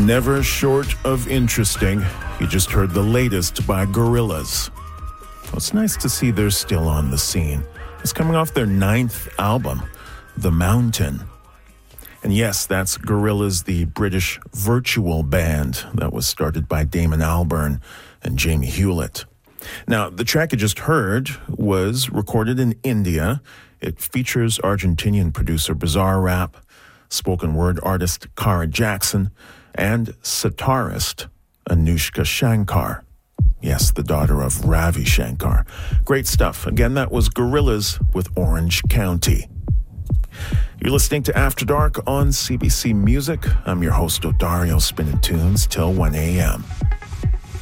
Never short of interesting. You just heard the latest by Gorillaz. Well, it's nice to see they're still on the scene. It's coming off their 9th album, The Mountain. And yes, that's Gorillaz, the British virtual band that was started by Damon Albarn and Jamie Hewlett. Now, the track you just heard was recorded in India. It features Argentinian producer Bizarrap, spoken word artist Cara Jackson, and sitarist Anushka Shankar. Yes, the daughter of Ravi Shankar. Great stuff. Again, that was Gorillaz with Orange County. You're listening to After Dark on CBC Music. I'm your host, Odario, spinning tunes till 1 a.m.